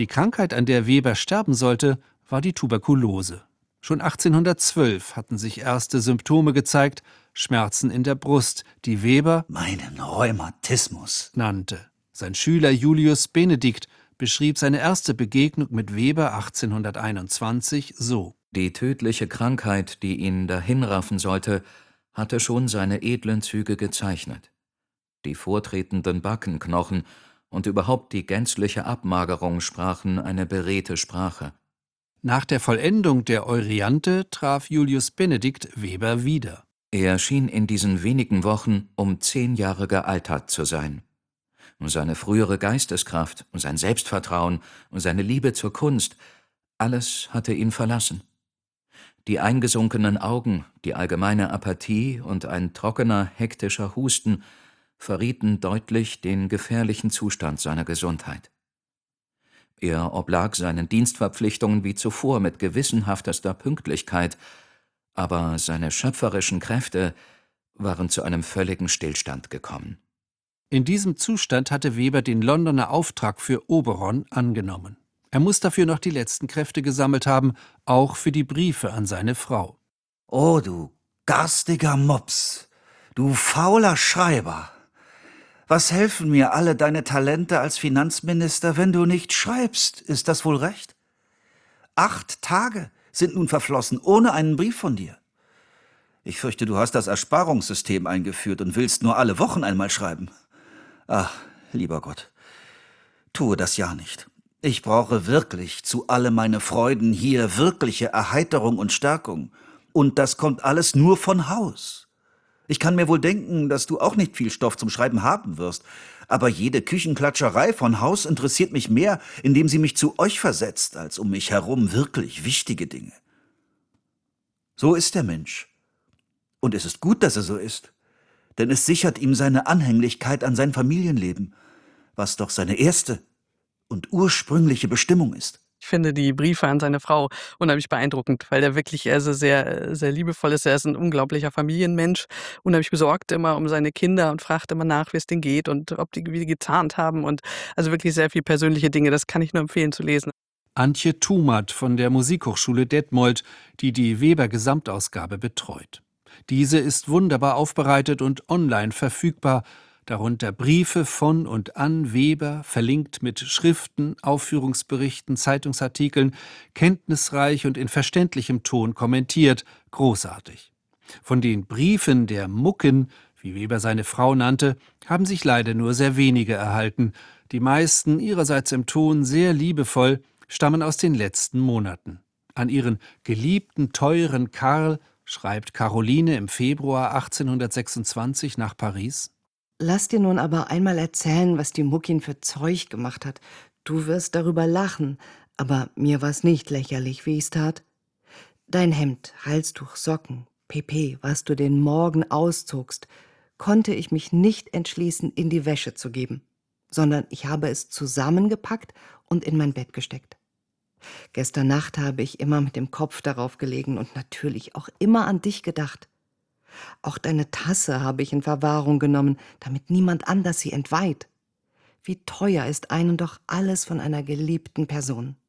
Die Krankheit, an der Weber sterben sollte, war die Tuberkulose. Schon 1812 hatten sich erste Symptome gezeigt, Schmerzen in der Brust, die Weber meinen Rheumatismus nannte. Sein Schüler Julius Benedikt beschrieb seine erste Begegnung mit Weber 1821 so: Die tödliche Krankheit, die ihn dahinraffen sollte, hatte schon seine edlen Züge gezeichnet. Die vortretenden Backenknochen und überhaupt die gänzliche Abmagerung sprachen eine beredte Sprache. Nach der Vollendung der Euryanthe traf Julius Benedikt Weber wieder. Er schien in diesen wenigen Wochen um 10 Jahre gealtert zu sein. Seine frühere Geisteskraft, sein Selbstvertrauen und seine Liebe zur Kunst, alles hatte ihn verlassen. Die eingesunkenen Augen, die allgemeine Apathie und ein trockener, hektischer Husten verrieten deutlich den gefährlichen Zustand seiner Gesundheit. Er oblag seinen Dienstverpflichtungen wie zuvor mit gewissenhaftester Pünktlichkeit, aber seine schöpferischen Kräfte waren zu einem völligen Stillstand gekommen. In diesem Zustand hatte Weber den Londoner Auftrag für Oberon angenommen. Er muss dafür noch die letzten Kräfte gesammelt haben, auch für die Briefe an seine Frau. »Oh, du garstiger Mops, du fauler Schreiber! Was helfen mir alle deine Talente als Finanzminister, wenn du nicht schreibst? Ist das wohl recht? 8 Tage sind nun verflossen, ohne einen Brief von dir. Ich fürchte, du hast das Ersparungssystem eingeführt und willst nur alle Wochen einmal schreiben. Ach, lieber Gott, tue das ja nicht. Ich brauche wirklich zu alle meine Freuden hier wirkliche Erheiterung und Stärkung. Und das kommt alles nur von Haus. Ich kann mir wohl denken, dass du auch nicht viel Stoff zum Schreiben haben wirst. Aber jede Küchenklatscherei von Haus interessiert mich mehr, indem sie mich zu euch versetzt, als um mich herum wirklich wichtige Dinge. So ist der Mensch. Und es ist gut, dass er so ist. Denn es sichert ihm seine Anhänglichkeit an sein Familienleben, was doch seine erste und ursprüngliche Bestimmung ist. Ich finde die Briefe an seine Frau unheimlich beeindruckend, weil der wirklich sehr liebevoll ist. Er ist ein unglaublicher Familienmensch, unheimlich besorgt immer um seine Kinder und fragt immer nach, wie es denen geht und wie die gezahnt haben und also wirklich sehr viel persönliche Dinge. Das kann ich nur empfehlen zu lesen. Antje Thumat von der Musikhochschule Detmold, die die Weber-Gesamtausgabe betreut. Diese ist wunderbar aufbereitet und online verfügbar, darunter Briefe von und an Weber, verlinkt mit Schriften, Aufführungsberichten, Zeitungsartikeln, kenntnisreich und in verständlichem Ton kommentiert, großartig. Von den Briefen der Mucken, wie Weber seine Frau nannte, haben sich leider nur sehr wenige erhalten. Die meisten, ihrerseits im Ton sehr liebevoll, stammen aus den letzten Monaten. An ihren geliebten, teuren Karl schreibt Caroline im Februar 1826 nach Paris: Lass dir nun aber einmal erzählen, was die Muckin für Zeug gemacht hat. Du wirst darüber lachen, aber mir war's nicht lächerlich, wie ich's tat. Dein Hemd, Halstuch, Socken, pp., was du den Morgen auszogst, konnte ich mich nicht entschließen, in die Wäsche zu geben, sondern ich habe es zusammengepackt und in mein Bett gesteckt. Gestern Nacht habe ich immer mit dem Kopf darauf gelegen und natürlich auch immer an dich gedacht. Auch deine Tasse habe ich in Verwahrung genommen, damit niemand anders sie entweiht. Wie teuer ist einem doch alles von einer geliebten Person.